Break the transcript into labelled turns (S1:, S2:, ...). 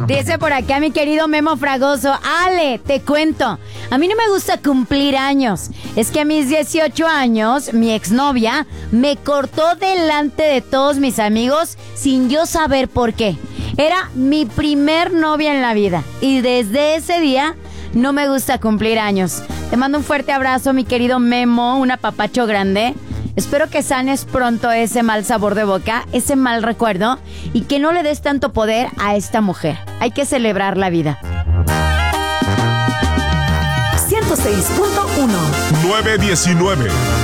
S1: Dice por acá mi querido Memo Fragoso. Ale, te cuento. A mí no me gusta cumplir años. Es que a mis 18 años, mi exnovia me cortó delante de todos mis amigos sin yo saber por qué. Era mi primer novia en la vida. Y desde ese día no me gusta cumplir años. Te mando un fuerte abrazo, mi querido Memo. Un apapacho grande. Espero que sanes pronto ese mal sabor de boca, ese mal recuerdo, y que no le des tanto poder a esta mujer. Hay que celebrar la vida.
S2: 106.1
S3: 919